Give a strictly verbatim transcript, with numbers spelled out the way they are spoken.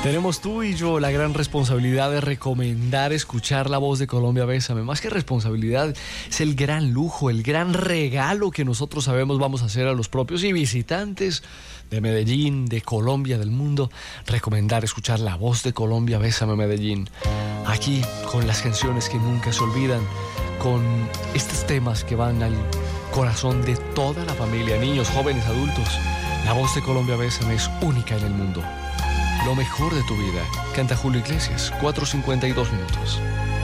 Tenemos tú y yo la gran responsabilidad de recomendar escuchar La Voz de Colombia Bésame. Más que responsabilidad, es el gran lujo, el gran regalo que nosotros sabemos vamos a hacer a los propios y visitantes de Medellín, de Colombia, del mundo. Recomendar escuchar La Voz de Colombia Bésame Medellín. Aquí, con las canciones que nunca se olvidan, con estos temas que van al corazón de toda la familia, niños, jóvenes, adultos. La Voz de Colombia Bésame es única en el mundo. Lo mejor de tu vida. Canta Julio Iglesias, cuatro cincuenta y dos minutos.